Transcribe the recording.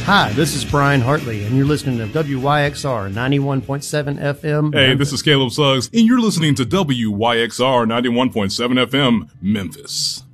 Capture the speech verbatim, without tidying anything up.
Hi, this is Brian Hartley, and you're listening to W Y X R ninety-one point seven F M. Hey, this is Caleb Suggs, and you're listening to W Y X R ninety-one point seven F M, Memphis.